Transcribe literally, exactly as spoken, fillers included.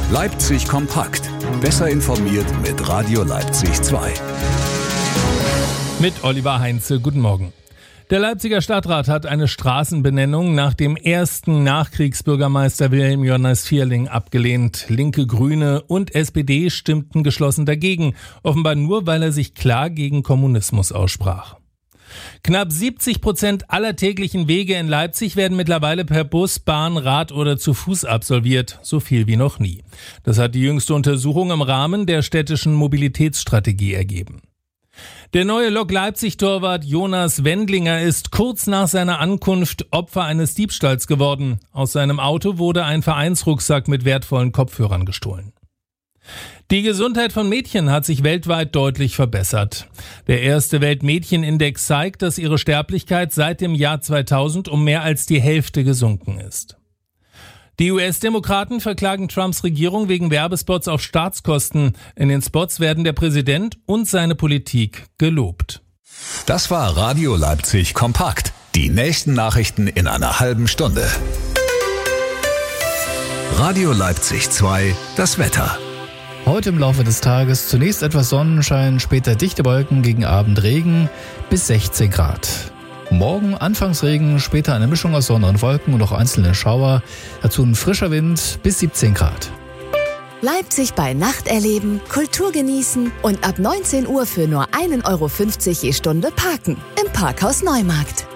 Leipzig kompakt. Besser informiert mit Radio Leipzig zwei. Mit Oliver Heinze, guten Morgen. Der Leipziger Stadtrat hat eine Straßenbenennung nach dem ersten Nachkriegsbürgermeister Wilhelm Jonas Vierling abgelehnt. Linke, Grüne und S P D stimmten geschlossen dagegen, offenbar nur, weil er sich klar gegen Kommunismus aussprach. Knapp siebzig Prozent aller täglichen Wege in Leipzig werden mittlerweile per Bus, Bahn, Rad oder zu Fuß absolviert, so viel wie noch nie. Das hat die jüngste Untersuchung im Rahmen der städtischen Mobilitätsstrategie ergeben. Der neue Lok Leipzig-Torwart Jonas Wendlinger ist kurz nach seiner Ankunft Opfer eines Diebstahls geworden. Aus seinem Auto wurde ein Vereinsrucksack mit wertvollen Kopfhörern gestohlen. Die Gesundheit von Mädchen hat sich weltweit deutlich verbessert. Der erste Weltmädchenindex zeigt, dass ihre Sterblichkeit seit dem Jahr zweitausend um mehr als die Hälfte gesunken ist. Die U S-Demokraten verklagen Trumps Regierung wegen Werbespots auf Staatskosten. In den Spots werden der Präsident und seine Politik gelobt. Das war Radio Leipzig kompakt. Die nächsten Nachrichten in einer halben Stunde. Radio Leipzig zwei, das Wetter. Heute im Laufe des Tages zunächst etwas Sonnenschein, später dichte Wolken, gegen Abend Regen bis sechzehn Grad. Morgen anfangs Regen, später eine Mischung aus Sonne und Wolken und auch einzelne Schauer. Dazu ein frischer Wind bis siebzehn Grad. Leipzig bei Nacht erleben, Kultur genießen und ab neunzehn Uhr für nur ein Euro fünfzig je Stunde parken im Parkhaus Neumarkt.